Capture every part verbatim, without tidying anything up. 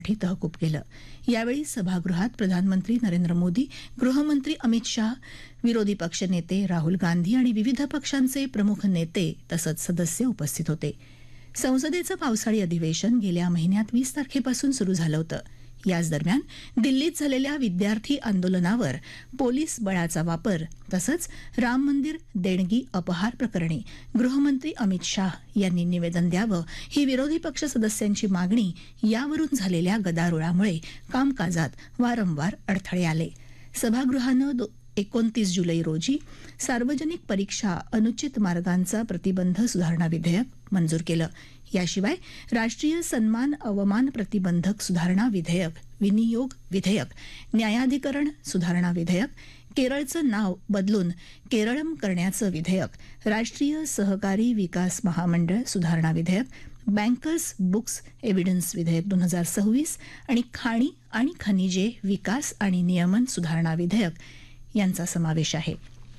तहकूब केलं. यावेळी सभागृहात प्रधानमंत्री नरेंद्र मोदी, गृहमंत्री अमित शाह, विरोधी पक्षनेते राहुल गांधी आणि विविध पक्षांचे प्रमुख नेते तसंच सदस्य उपस्थित होते. संसदेचं पावसाळी अधिवेशन गेल्या महिन्यात वीस तारखेपासून सुरू झालं होतं. याच दरम्यान दिल्लीत झालेल्या विद्यार्थी आंदोलनावर पोलीस बळाचा वापर तसंच राम मंदिर देणगी अपहार प्रकरणी गृहमंत्री अमित शाह यांनी निवेदन द्यावं ही विरोधी पक्ष सदस्यांची मागणी यावरून झालेल्या गदारोळामुळे कामकाजात वारंवार अडथळे आले. सभागृहानं एकोणतीस जुलै रोजी सार्वजनिक परीक्षा अनुचित मार्गांचा प्रतिबंध सुधारणा विधेयक मंजूर केलं. याशिवाय राष्ट्रीय सन्मान अवमान प्रतिबंधक सुधारणा विधेयक, विनियोग विधेयक, न्यायाधिकरण सुधारणा विधेयक, केरळचं नाव बदलून केरळम करण्याचं विधेयक, राष्ट्रीय सहकारी विकास महामंडळ सुधारणा विधेयक, बँकर्स बुक्स एव्हिडन्स विधेयक दोन हजार सव्वीस आणि खाणी आणि खनिजे विकास आणि नियमन सुधारणा विधेयक यांचा समावेश आहे.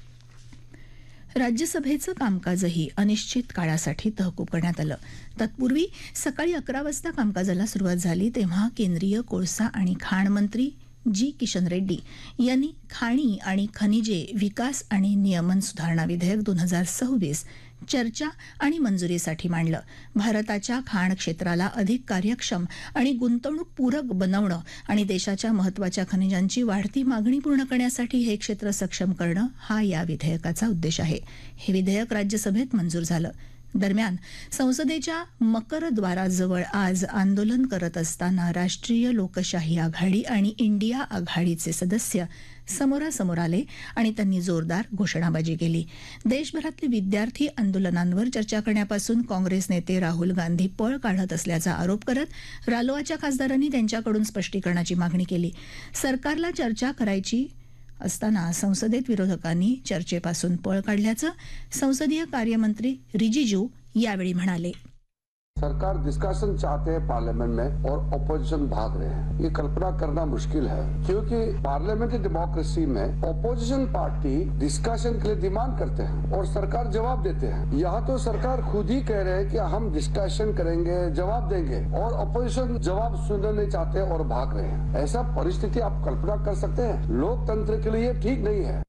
राज्यसभेचं कामकाजही अनिश्चित काळासाठी तहकूब करण्यात आलं. तत्पूर्वी सकाळी अकरा वाजता कामकाजाला सुरुवात झाली तेव्हा केंद्रीय कोळसा आणि खाण मंत्री जी किशन रेड्डी यांनी खाणी आणि खनिजे विकास आणि नियमन सुधारणा विधेयक दोन हजार सव्वीस चर्चा आणि मंजुरीसाठी मांडलं. भारताच्या खाण क्षेत्राला अधिक कार्यक्षम आणि गुंतवणूक पूरक बनवणं आणि देशाच्या महत्वाच्या खनिजांची वाढती मागणी पूर्ण करण्यासाठी हे क्षेत्र सक्षम करणं हा या विधेयकाचा उद्देश आहे. हे विधेयक राज्यसभेत मंजूर झालं. दरम्यान संसदेच्या मकरद्वाराजवळ आज आंदोलन करत असताना राष्ट्रीय लोकशाही आघाडी आणि इंडिया आघाडीचे सदस्य समोरासमोर आले आणि त्यांनी जोरदार घोषणाबाजी केली. देशभरातले विद्यार्थी आंदोलनांवर चर्चा करण्यापासून काँग्रेस नेते राहुल गांधी पळ काढत असल्याचा आरोप करत रालोआच्या खासदारांनी त्यांच्याकडून स्पष्टीकरणाची मागणी केली. सरकारला चर्चा करायची असताना संसदेत विरोधकांनी चर्चेपासून पळ काढल्याचं संसदीय कार्यमंत्री रिजिजू यावेळी म्हणाले. सरकार डिस्कशन चाहते हैं पार्लियामेंट में और ऑपोजिशन भाग रहे हैं. ये कल्पना करना मुश्किल है क्योंकि पार्लियामेंट्री डेमोक्रेसी में ऑपोजिशन पार्टी डिस्कशन के लिए डिमांड करते हैं और सरकार जवाब देते हैं. यहाँ तो सरकार खुद ही कह रहे हैं कि हम डिस्कशन करेंगे, जवाब देंगे और ऑपोजिशन जवाब सुनना नहीं चाहते और भाग रहे हैं. ऐसा परिस्थिति आप कल्पना कर सकते हैं? लोकतंत्र के लिए ठीक नहीं है.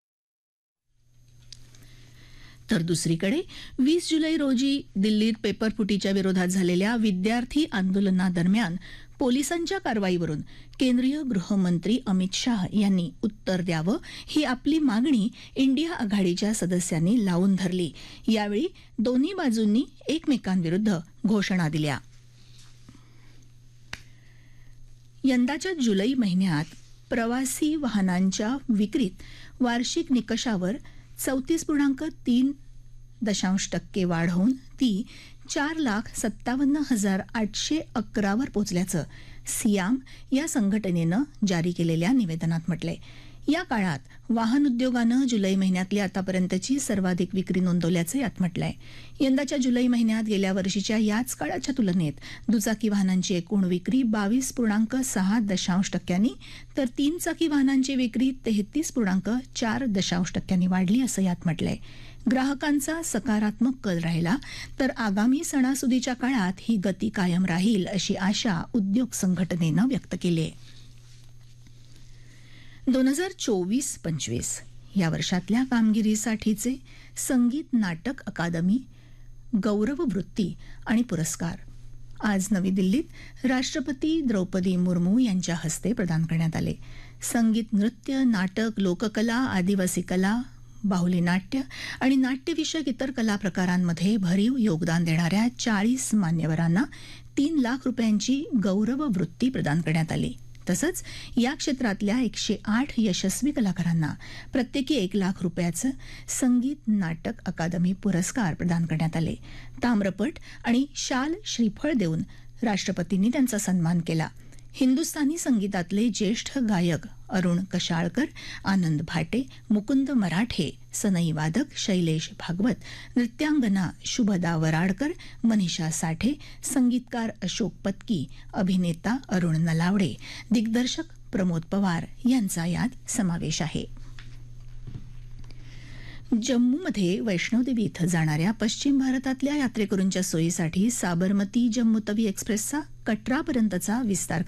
तर दुसरीकडे वीस जुलै रोजी दिल्लीत पेपरफुटीच्या विरोधात झालेल्या विद्यार्थी आंदोलनादरम्यान पोलिसांच्या कारवाईवरून केंद्रीय गृहमंत्री अमित शाह यांनी उत्तर द्यावं ही आपली मागणी इंडिया आघाडीच्या सदस्यांनी लावून धरली. यावेळी दोन्ही बाजूंनी एकमेकांविरुद्ध घोषणा दिल्या. यंदाच्या जुलै महिन्यात प्रवासी वाहनांच्या विक्रीत वार्षिक निकषावर चौतीस पूर्णांक तीन दशांश टक्के वाढ होऊन ती चार लाख सत्तावन्न हजार आठशे अकरावर पोचल्याचं सियाम या संघटनेनं जारी केलेल्या निवेदनात म्हटलंय. या काळात वाहन उद्योगानं जुलै महिन्यातली आतापर्यंतची सर्वाधिक विक्री नोंदवल्याचं यात म्हटलंय. यंदाच्या जुलै महिन्यात गेल्या वर्षीच्या याच काळाच्या तुलनेत दुचाकी वाहनांची एकूण विक्री बावीस पूर्णांक सहा दशांश टक्क्यांनी तर तीन चाकी वाहनांची विक्री तेहतीस पूर्णांक चार दशांश टक्क्यांनी वाढली असं यात म्हटलंय. ग्राहकांचा सकारात्मक कल राहिला तर आगामी सणासुदीच्या काळात ही गती कायम राहील अशी आशा उद्योग संघटनेनं व्यक्त केली आहे. दोन हजार चोवीस पंचवीस या वर्षातल्या कामगिरीसाठीचे संगीत नाटक अकादमी गौरव वृत्ती आणि पुरस्कार आज नवी दिल्लीत राष्ट्रपती द्रौपदी मुर्मू यांच्या हस्ते प्रदान करण्यात आले. संगीत, नृत्य, नाटक, लोककला, आदिवासी कला, बाहुली नाट्य आणि नाट्यविषयक इतर कला प्रकारांमध्ये भरीव योगदान देणाऱ्या चाळीस मान्यवरांना तीन लाख रुपयांची गौरव वृत्ती प्रदान करण्यात आली. तसंच या क्षेत्रातल्या एकशे आठ यशस्वी कलाकारांना प्रत्येकी एक लाख रुपयाचं संगीत नाटक अकादमी पुरस्कार प्रदान करण्यात आले. ताम्रपट आणि शाल श्रीफळ देऊन राष्ट्रपतींनी त्यांचा सन्मान केला. हिंदुस्थानी संगीतातले ज्येष्ठ गायक अरुण कशाळकर, आनंद भाटे, मुकुंद मराठे, सनई वादक शैलेश भागवत, नृत्यांगना शुभदा वराडकर, मनीषा साठे, संगीतकार अशोक पत्की, अभिनेता अरुण नलावडे, दिग्दर्शक प्रमोद पवार यांचा यात समावेश आहे. जम्मूमध्ये वैष्णोदेवी इथं जाणाऱ्या पश्चिम भारतातल्या यात्रेकरूंच्या सोयीसाठी साबरमती जम्मू तवी एक्सप्रेसचा कटरापर्यंतचा विस्तार